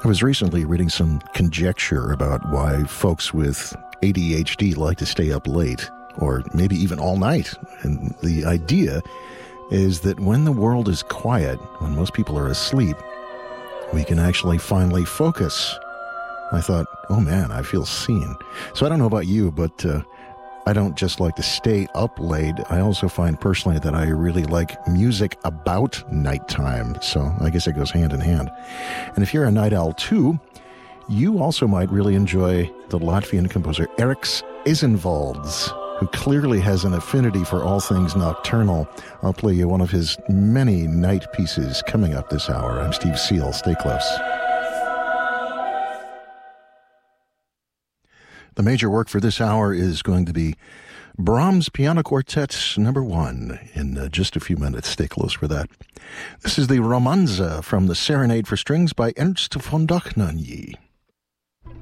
I was recently reading some conjecture about why folks with ADHD like to stay up late, or maybe even all night. And the idea is that when the world is quiet, when most people are asleep, we can actually finally focus. I thought, oh man, I feel seen. So I don't know about you, but I don't just like to stay up late. I also find personally that I really like music about nighttime. So I guess it goes hand in hand. And if you're a night owl too, you also might really enjoy the Latvian composer Eriks Eizenvalds, who clearly has an affinity for all things nocturnal. I'll play you one of his many night pieces coming up this hour. I'm Steve Seal. Stay close. The major work for this hour is going to be Brahms Piano Quartet No. 1 in just a few minutes. Stay close for that. This is the Romanza from the Serenade for Strings by Ernst von Dohnanyi.